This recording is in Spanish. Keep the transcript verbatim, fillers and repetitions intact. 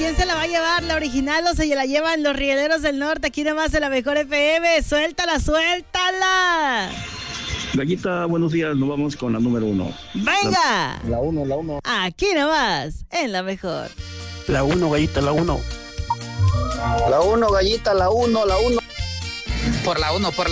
¿quién se la va a llevar? ¿La original o se la llevan los rieleros del norte? Aquí nomás en la mejor F M. ¡Suéltala, suéltala! Gallita, buenos días, nos vamos con la número uno. ¡Venga! La uno, la uno. Aquí nomás, en la mejor. La uno, Gallita, la uno. La uno, Gallita, la uno, la uno. Por la uno, por la